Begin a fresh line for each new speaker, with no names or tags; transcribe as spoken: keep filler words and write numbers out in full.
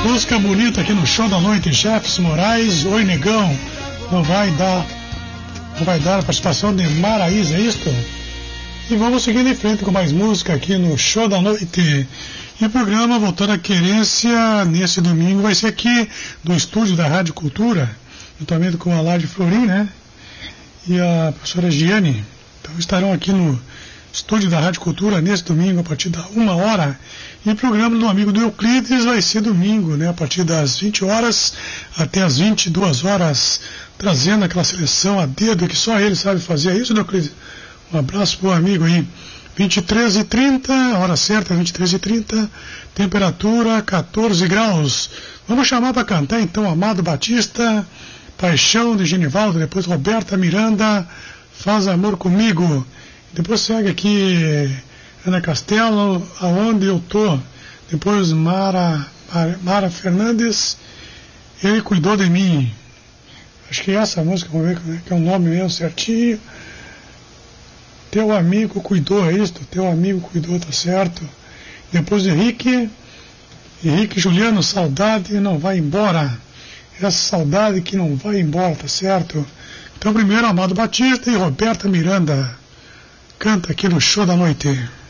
Música bonita aqui no show da noite, Jefferson Moraes, Oi Negão. Não vai dar, não vai dar a participação de Maraísa, é isto? E vamos seguindo em frente com mais música aqui no show da noite. E o programa Voltando à Querência, nesse domingo, vai ser aqui do estúdio da Rádio Cultura, juntamente com a Laje Florim, né? E a professora Giane. Então estarão aqui no estúdio da Rádio Cultura nesse domingo, a partir da uma hora. E o programa do amigo do Euclides vai ser domingo, né? A partir das vinte horas até as vinte e duas horas, trazendo aquela seleção a dedo que só ele sabe fazer. É isso, Euclides? Um abraço pro amigo aí. vinte e três e trinta, hora certa, vinte e três e trinta, temperatura quatorze graus. Vamos chamar para cantar então Amado Batista, Paixão de Genivaldo, depois Roberta Miranda, Faz Amor Comigo. Depois segue aqui Ana Castelo, Aonde Eu Tô. Depois Mara, Mara, Mara Fernandes, Ele Cuidou de Mim. Acho que é essa música, vamos ver que é o nome mesmo certinho. Teu amigo cuidou, é isto? Teu amigo cuidou, tá certo. Depois Henrique, Henrique Juliano, Saudade Não Vai Embora. Essa saudade que não vai embora, tá certo? Então primeiro Amado Batista e Roberta Miranda. Canta aqui no show da noite.